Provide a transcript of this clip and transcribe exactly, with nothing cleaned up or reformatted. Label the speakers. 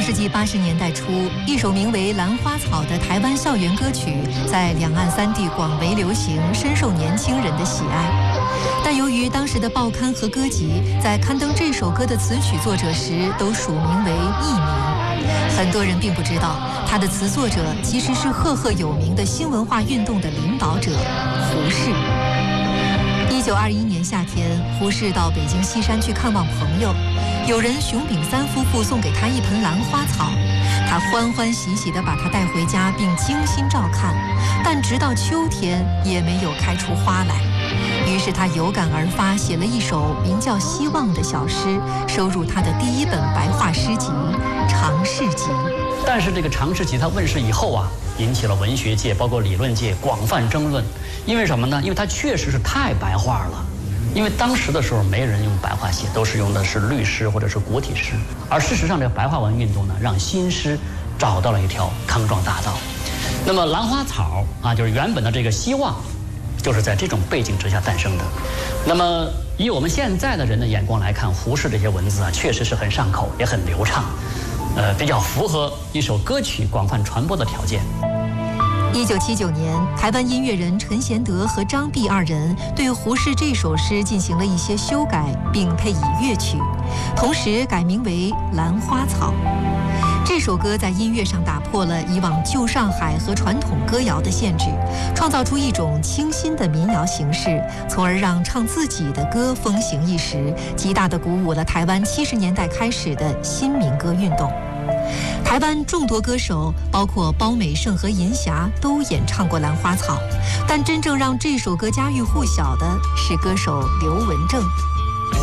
Speaker 1: 世纪八十年代初，一首名为《兰花草》的台湾校园歌曲在两岸三地广为流行，深受年轻人的喜爱。但由于当时的报刊和歌集在刊登这首歌的词曲作者时都署名为艺名，很多人并不知道他的词作者其实是赫赫有名的新文化运动的领导者胡适。一九二一年夏天，胡适到北京西山去看望朋友，有人熊秉三夫妇送给他一盆兰花草，他欢欢喜喜地把它带回家，并精心照看，但直到秋天也没有开出花来。于是他有感而发，写了一首名叫《希望》的小诗，收入他的第一本白话诗集《长世集》。
Speaker 2: 但是这个《长世集》它问世以后啊，引起了文学界包括理论界广泛争论。因为什么呢？因为它确实是太白话了。因为当时的时候没人用白话写，都是用的是律诗或者是古体诗。而事实上，这个白话文运动呢，让新诗找到了一条康庄大道。那么兰花草啊，就是原本的这个希望，就是在这种背景之下诞生的。那么以我们现在的人的眼光来看，胡适这些文字啊，确实是很上口，也很流畅，呃，比较符合一首歌曲广泛传播的条件。
Speaker 1: 一九七九年，台湾音乐人陈贤德和张碧二人对胡适这首诗进行了一些修改，并配以乐曲，同时改名为《兰花草》。这首歌在音乐上打破了以往旧上海和传统歌谣的限制，创造出一种清新的民谣形式，从而让唱自己的歌风行一时，极大地鼓舞了台湾七十年代开始的新民歌运动。台湾众多歌手，包括包美胜和银霞，都演唱过《兰花草》，但真正让这首歌家喻户晓的是歌手刘文正。